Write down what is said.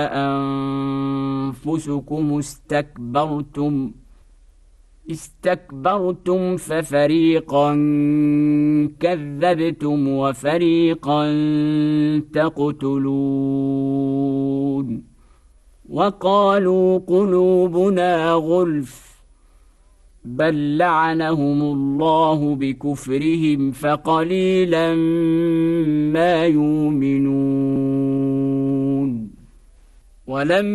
أنفسكم استكبرتم ففريقا كذبتم وفريقا تقتلون وقالوا قلوبنا غلف بل لعنهم الله بكفرهم فقليلا ما يؤمنون ولم